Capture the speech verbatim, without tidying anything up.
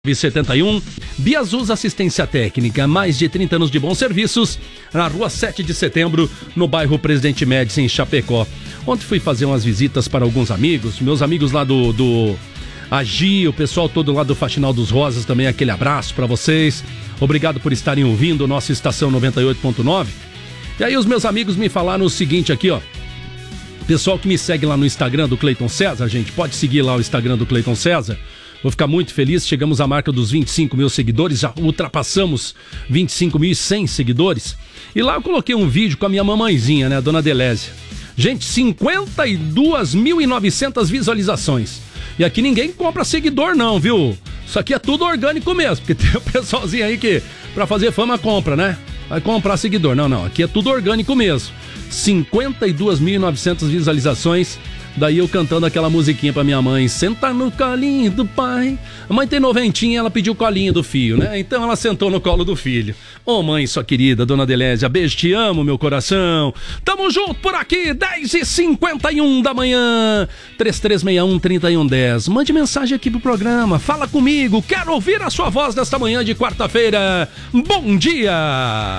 setenta e um, Biazus Assistência Técnica, mais de trinta anos de bons serviços, na rua sete de setembro, no bairro Presidente Médici, em Chapecó. Ontem fui fazer umas visitas para alguns amigos, meus amigos lá do, do Agi, o pessoal todo lá do Faxinal dos Rosas, também aquele abraço para vocês. Obrigado por estarem ouvindo nossa estação noventa e oito ponto nove. E aí os meus amigos me falaram o seguinte aqui, ó. Pessoal que me segue lá no Instagram do Cleiton César, gente, pode seguir lá o Instagram do Cleiton César. Vou ficar muito feliz, chegamos à marca dos vinte e cinco mil seguidores, já ultrapassamos vinte e cinco mil e cem seguidores. E lá eu coloquei um vídeo com a minha mamãezinha, né, a dona Delésia. Gente, cinquenta e duas mil e novecentas visualizações. E aqui ninguém compra seguidor não, viu? Isso aqui é tudo orgânico mesmo, porque tem o pessoalzinho aí que pra fazer fama compra, né? Vai comprar seguidor. Não, não, aqui é tudo orgânico mesmo. cinquenta e duas mil e novecentas visualizações. Daí eu cantando aquela musiquinha pra minha mãe. Senta no colinho do pai. A mãe tem noventinha, ela pediu o colinho do filho, né? Então ela sentou no colo do filho. Ô oh, mãe, sua querida, dona Delésia, beijo, te amo, meu coração. Tamo junto por aqui, dez e cinquenta e um da manhã. três três seis um, três um um zero. Mande mensagem aqui pro programa, fala comigo. Quero ouvir a sua voz nesta manhã de quarta-feira. Bom dia!